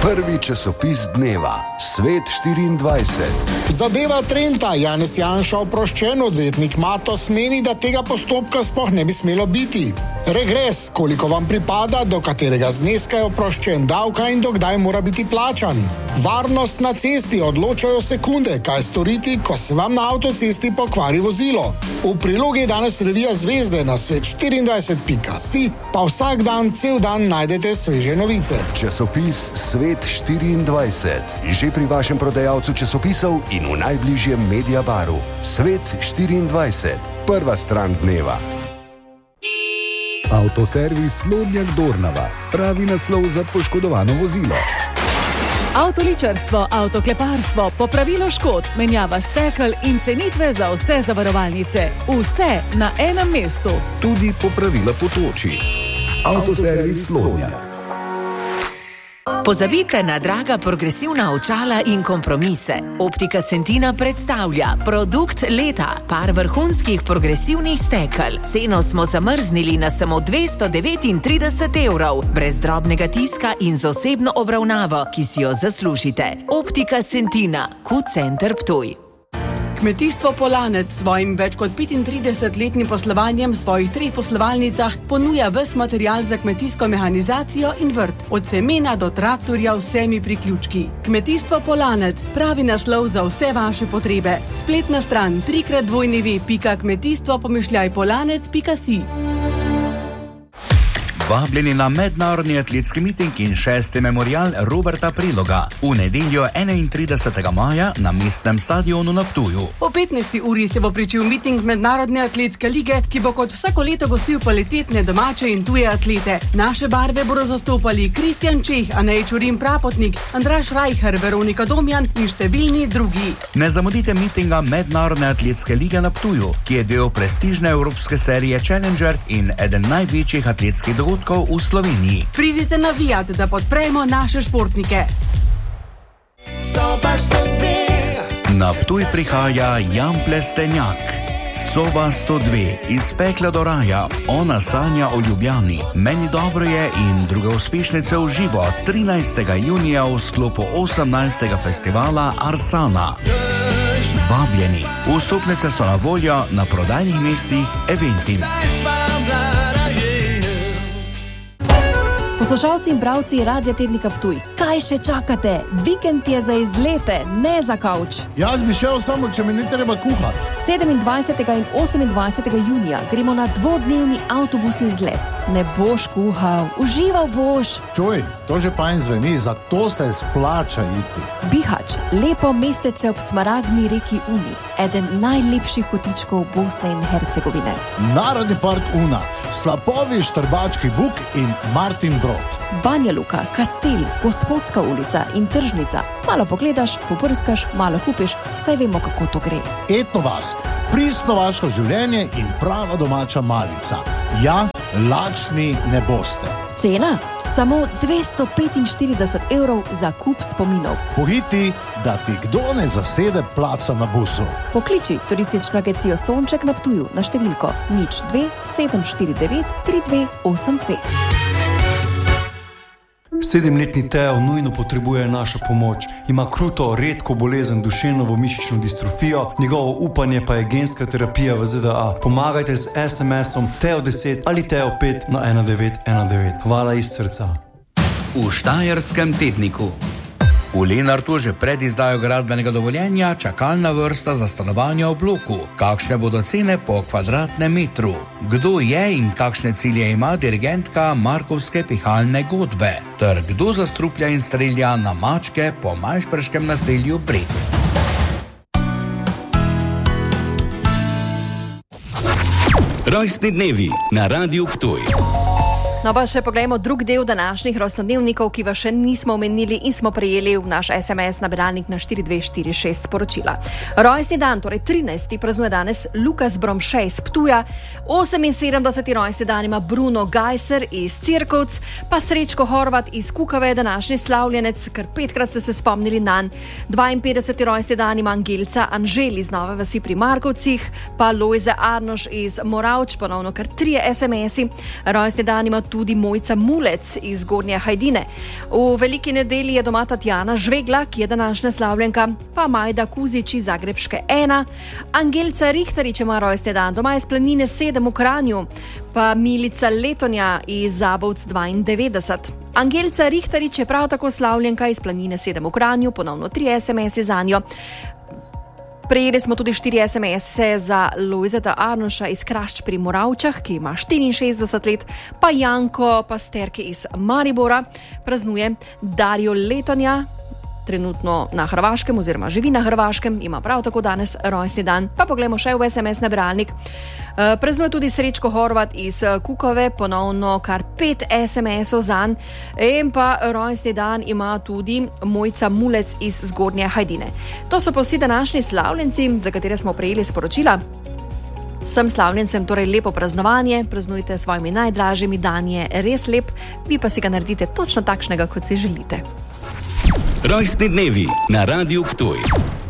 Prvi časopis dneva, Svet 24. Zadeva Trenta. Janez Janša oproščen, odvetnik Matos meni, da tega postopka sploh ne bi smelo biti. Regres, koliko vam pripada, do katerega zneska je oproščen davka in dokdaj mora biti plačan. Varnost na cesti, odločajo sekunde, kaj storiti, ko se vam na avtocesti pokvari vozilo. V prilogi je danes revija Zvezde na svet24.si, pa vsak dan, cel dan najdete sveže novice. Časopis Svet 24. Že pri vašem prodajalcu časopisov in v najbližjem Mediabaru. Svet 24. Prva stran dneva. Avtoservis Lodnjak Dornava. Pravi naslov za poškodovano vozilo. Avtoličarstvo, avtokleparstvo, popravilo škod, menjava stekel in cenitve za vse zavarovalnice. Vse na enem mestu. Tudi popravila potoči. Avtoservis Lodnjak. Pozabite na draga progresivna očala in kompromise. Optika Centina predstavlja produkt leta, par vrhunskih progresivnih stekel. Ceno smo zamrznili na samo 239 €, brez drobnega tiska in z osebno obravnavo, ki si jo zaslužite. Optika Centina, Q-Center Ptuj. Kmetijstvo Polanec s svojim več kot 35-letnim poslovanjem v svojih 3 poslovalnicah ponuja ves material za kmetijsko mehanizacijo in vrt, od semena do traktorja vsemi priključki. Kmetijstvo Polanec, pravi naslov za vse vaše potrebe. Spletna stran www.kmetijstvo-polanec.si. Vabljeni na mednarodni atletski miting in 6. memorial Roberta Priloga v nedeljo 31. maja na mestnem stadionu na Ptuju. Po 15. uri se bo pričel miting Mednarodne atletske lige, ki bo kot vsako leto gostil kvalitetne domače in tuje atlete. Naše barve bodo zastopali Kristjan Čeh, Anej Čurin Prapotnik, Andraž Rajher, Veronika Domjan in številni drugi. Ne zamudite mitinga Mednarodne atletske lige na Ptuju, ki je del prestižne evropske serije Challenger in eden največjih atletskih dogodkov v Sloveniji. Pridite navijat, da podpremo naše športnike. Na Ptuj prihaja Jan Plestenjak. Soba 102, iz pekla do raja, ona sanja o Ljubljani. Meni dobro je in druge uspešnice v živo 13. junija v sklopu 18. festivala Arsana. Vabljeni. Vstopnice so na voljo na prodajnih mestih Eventim. Poslušalci in bravci Radia Tednika Ptuj, kaj še čakate? Vikend je za izlete, ne za kavč. Jaz bi šel samo, če mi ne treba kuhati. 27. in 28. junija gremo na dvodnevni avtobusni izlet. Ne boš kuhal, užival boš. Čuj, to že fajn zveni, zato se splača iti. Bihać, lepo mestece ob smaragdni reki Uni, eden najlepših kotičkov Bosne in Hercegovine. Narodni park Una, slapovi Štrbački buk in Martin Brod. Banja Luka, Kastel, Gospodska ulica in tržnica. Malo pogledaš, poprskaš, malo kupiš, saj vemo, kako to gre. Etno vas, pristno vaško življenje in prava domača malica. Ja, lačni ne boste. Cena? Samo 245 € za kup spominov. Pohiti, da ti kdo ne zasede placa na busu. Pokliči turistično agencijo Sonček na Ptuju na številko 02 749 3282. 7-letni Teo nujno potrebuje našo pomoč. Ima kruto, redko bolezen duševno-mišično distrofijo, njegovo upanje pa je genska terapija v ZDA. Pomagajte z SMS-om Teo10 ali Teo5 na 1919. Hvala iz srca. V Štajerskem tedniku. V Lenartu že pred izdajo gradbenega dovoljenja čakalna vrsta za stanovanja v bloku. Kakšne bodo cene po kvadratnem metru? Kdo je in kakšne cilje ima dirigentka Markovske pihalne godbe? Ter kdo zastruplja in strelja na mačke po majšperškem naselju Breg? Rojstni dnevi na Radiu Ptuj. No pa še poglejmo drug del današnjih rojstnodnevnikov, ki vas še nismo omenili in smo prejeli v naš SMS nabiralnik na 4246 sporočila. Rojstni dan, torej 13. praznuje danes Lukas Bromše iz Ptuja, 78. rojstni dan ima Bruno Gajser iz Cirkovc, pa Srečko Horvat iz Kukave, današnji slavljenec, kar 5-krat ste se spomnili nanj. 52. rojstni dan ima Angelca Anžel iz Nove vasi pri Markovcih, pa Lojze Arnoš iz Moravč, ponovno kar 3 SMS-i. Rojstni dan ima tudi Mojca Mulec iz Zgornje Hajdine. V veliki nedelji je doma Tatjana Žvegla, ki je današnja slavljenka, pa Majda Kuzič iz Zagrebške 1, Angelca Rihtarič ima rojstni dan, doma iz Planine 7 v Kranju, pa Milica Letonja iz Zabovc 92. Angelca Rihtarič je prav tako slavljenka iz Planine 7 v Kranju, ponovno 3 SMS-i za njo. Prejeli smo tudi 4 SMS-e za Lojzeta Arnoša iz Krašč pri Moravčah, ki ima 64 let, pa Janko Pasterke iz Maribora praznuje, Darjo Letonja, trenutno na Hrvaškem oziroma živi na Hrvaškem, ima prav tako danes rojstni dan. Pa poglejmo še v SMS nabiralnik. Praznuje tudi Srečko Horvat iz Kukove, ponovno kar 5 SMS-ov zanj, in pa rojstni dan ima tudi Mojca Mulec iz Zgornje Hajdine. To so pa vsi današnji slavljenci, za katere smo prejeli sporočila. Vsem slavljencem torej lepo praznovanje, praznujte s svojimi najdražjimi, dan je res lep, vi pa si ga naredite točno takšnega, kot si želite. Rojstni dnevi na Radiu Ptuj.